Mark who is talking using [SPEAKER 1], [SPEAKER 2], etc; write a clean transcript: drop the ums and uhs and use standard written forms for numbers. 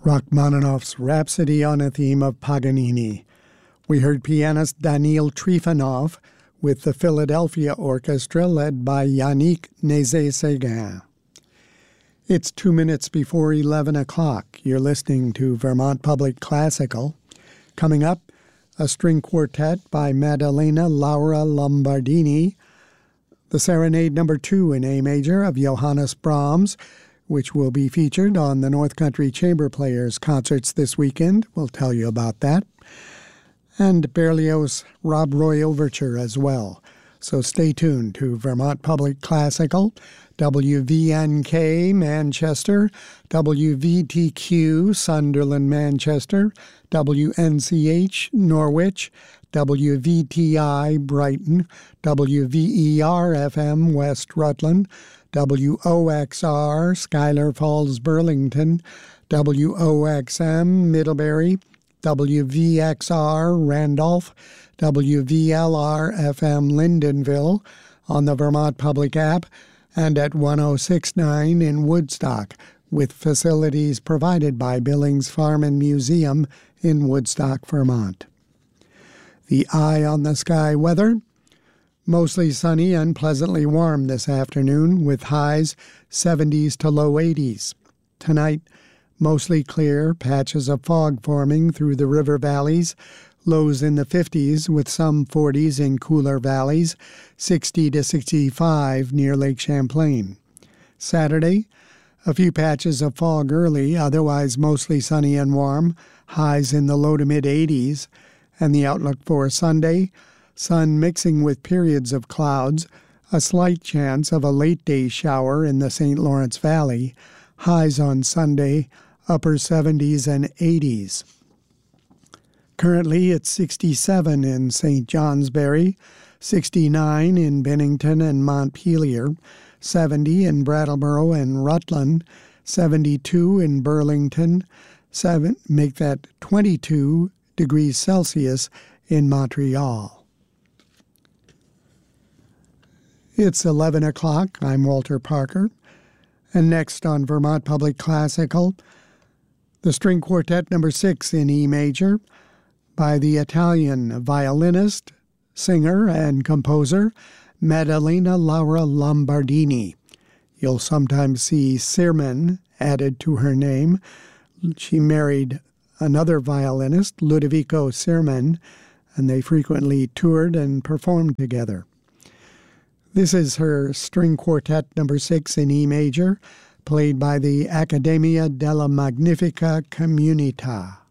[SPEAKER 1] Rachmaninoff's Rhapsody on a Theme of Paganini. We heard pianist Daniil Trifonov with the Philadelphia Orchestra led by Yannick Nézet-Séguin. It's 2 minutes before 11 o'clock. You're listening to Vermont Public Classical. Coming up, a string quartet by Maddalena Laura Lombardini, the Serenade No. 2 in A major of Johannes Brahms, which will be featured on the North Country Chamber Players concerts this weekend. We'll tell you about that. And Berlioz' Rob Roy Overture as well. So stay tuned to Vermont Public Classical, WVNK Manchester, WVTQ Sunderland Manchester, WNCH Norwich, WVTI Brighton, WVER-FM West Rutland, WOXR Schuyler Falls Burlington, WOXM Middlebury, WVXR Randolph, WVLR-FM Lyndonville on the Vermont Public app, and at 106.9 in Woodstock, with facilities provided by Billings Farm and Museum in Woodstock, Vermont. The eye on the sky weather: mostly sunny and pleasantly warm this afternoon, with highs 70s to low 80s. Tonight, mostly clear, patches of fog forming through the river valleys, lows in the 50s with some 40s in cooler valleys, 60 to 65 near Lake Champlain. Saturday, a few patches of fog early, otherwise mostly sunny and warm, highs in the low to mid-80s. And the outlook for Sunday: sun mixing with periods of clouds, a slight chance of a late-day shower in the St. Lawrence Valley, highs on Sunday, upper 70s and 80s. Currently, it's 67 in St. Johnsbury, 69 in Bennington and Montpelier, 70 in Brattleboro and Rutland, 72 in Burlington, 22 degrees Celsius in Montreal. It's 11 o'clock. I'm Walter Parker. And next on Vermont Public Classical, the String Quartet No. 6 in E major by the Italian violinist, singer, and composer Maddalena Laura Lombardini. You'll sometimes see Sirman added to her name. She married another violinist, Ludovico Sirman, and they frequently toured and performed together. This is her String Quartet No. 6 in E major, played by the Accademia della Magnifica Comunità.